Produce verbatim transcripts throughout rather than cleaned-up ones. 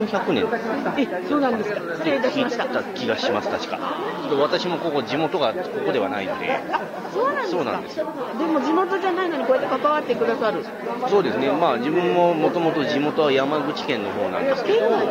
ひゃくねん。 え、そうなんですか。失礼いたしました。 だ気がします、確か。私もここ、地元がここではないので。 あ、そうなんですか。 そうなんです。でも地元じゃないのにこうやって関わってくださる。 そうですね。まあ自分ももともと地元は山口県の方なんですけど、はい。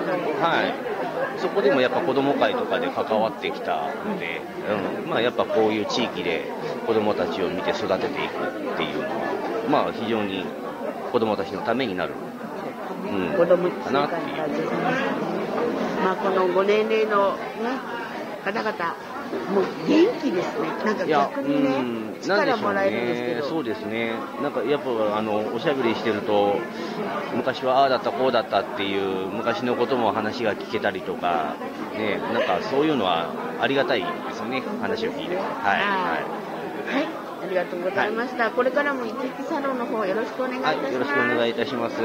そこでもやっぱ子ども会とかで関わってきたので、うん、まあやっぱこういう地域で子どもたちを見て育てていくっていうのは、まあ非常に子どもたちのためになる。うん、 子供かなっていう。まあこのご年齢のね方々もう元気ですね。なんか逆にね、力もらえるんですけど。 そうですね。なんかやっぱあのおしゃべりしてると昔はああだったこうだったっていう昔のことも話が聞けたりとかね、なんかそういうのはありがたいですよね。話を聞いて。はいはいはい。ありがとうございました。はい、これからもいきいきサロンの方よろしくお願いいたします。はい、 よろしくお願いいたします。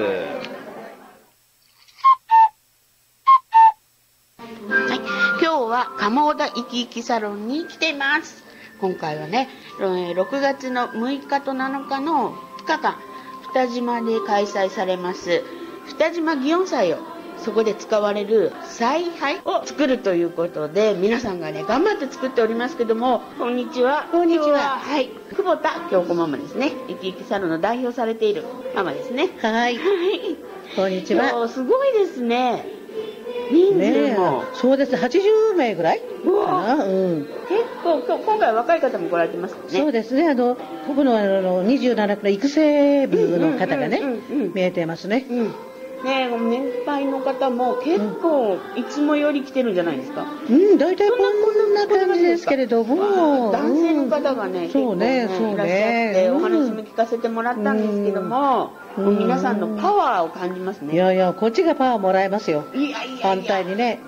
今日は鴨田いきいきサロンに来ています。今回はね、ろくがつのむいかとなのかのふつかかん、二島で開催されます二島祇園祭を、そこで使われる采配を作るということで、皆さんがね頑張って作っておりますけども、こんにちは。 こんにちは。 はい、久保田京子ママですね。いきいきサロンの代表されているママですね。 はい。こんにちは。 すごいですね。人数も、 ね、そうです。はちじゅうめいぐらいかな。うん。 結構今回若い方も来られてますね。 そうですね。あのここのあのにじゅうなな区の育成部の方がね見えてますね。 うんね、年配の方も結構いつもより来てるんじゃないですか。 うん、大体こんな感じですけれども、 男性の方がね、結構ねいらっしゃってお話も聞かせてもらったんですけども、皆さんのパワーを感じますね。 いやいや、こっちがパワーもらえますよ。 いやいやいや、 反対にね。 うん、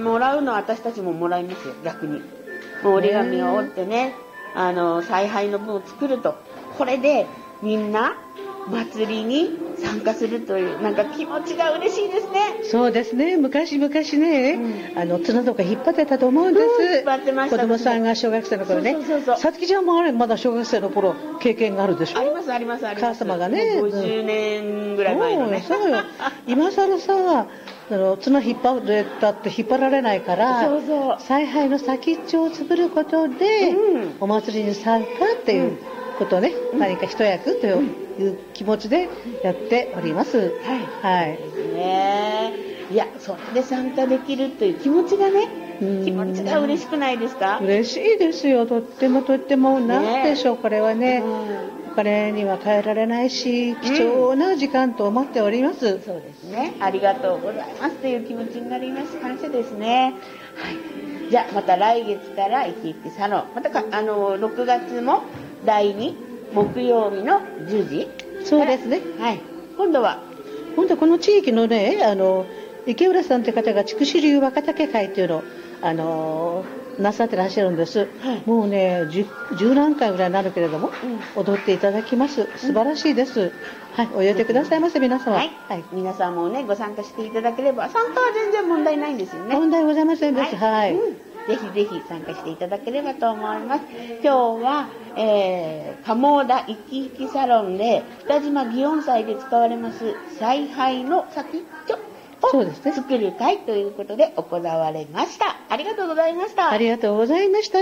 もらうのは私たちももらいますよ、逆に。もう折り紙を折ってね、あの采配の分を作ると、これでみんな祭りに参加するという、なんか気持ちが嬉しいですね。 そうですね。昔々ね、うん、あの綱とか引っ張ってたと思うんです。うん、 引っ張ってました。 子供さんが小学生の頃ね。さつきちゃんもあれまだ小学生の頃経験があるでしょ。 ありますありますあります。 母様がね。 ごじゅうねんぐらい前のね。 そうよ。今更さ、あの綱引っ張れたって引っ張られないから、 そうそう。 采配の先っちょを作ることで、うん、お祭りに参加っていうことをね、うん、何か一役という。うんいう気持ちでやっております。はい。はい。 ですね。いや、それで参加できるという気持ちがね、気持ちが嬉しくないですか？ 嬉しいですよ。とってもとっても、なんでしょう、これはね、お金には変えられないし、貴重な時間と思っております。 うん、そうですね。ありがとうございますという気持ちになります。感謝ですね。はい。じゃあまた来月からいきいきサロン、またかあのろくがつもだいに木曜日のじゅうじ。 そうですね。 はい。今度は今度この地域のね、あの池浦さんという方が筑紫流若竹会っていうのをあのなさってらっしゃるんです。はい、もうね十何回ぐらいになるけれども、うん、踊っていただきます。素晴らしいです。うん、はい、お寄ってくださいませ皆様。はい。 はい、皆さんもねご参加していただければ、参加は全然問題ないんですよね。 問題ございませんです。はい。はい、うん、 ぜひぜひ参加していただければと思います。今日は、えー、鴨田いきいきサロンで二島祇園祭で使われます采配の先っちょを作る会ということで行われました。ありがとうございました。 ありがとうございました。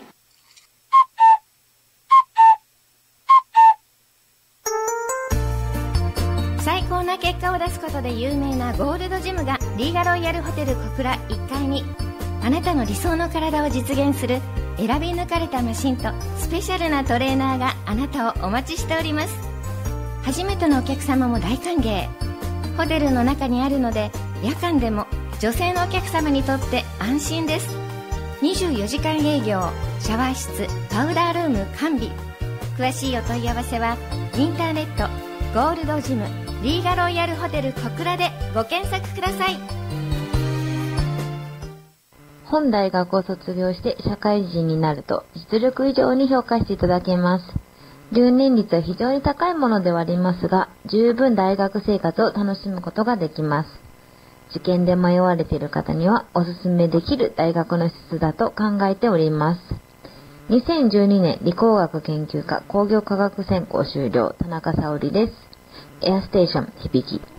最高な結果を出すことで有名なゴールドジムがリーガロイヤルホテル小倉いっかいに、あなたの理想の体を実現する選び抜かれたマシンとスペシャルなトレーナーがあなたをお待ちしております。初めてのお客様も大歓迎。ホテルの中にあるので夜間でも女性のお客様にとって安心です。にじゅうよじかん営業、シャワー室、パウダールーム完備。詳しいお問い合わせはインターネットゴールドジムリーガロイヤルホテル小倉でご検索ください。 本大学を卒業して社会人になると実力以上に評価していただけます。留年率は非常に高いものではありますが、十分大学生活を楽しむことができます。受験で迷われている方にはおすすめできる大学の質だと考えております。にせんじゅうにねん理工学研究科工業科学専攻修了、田中沙織です。エアステーション響き。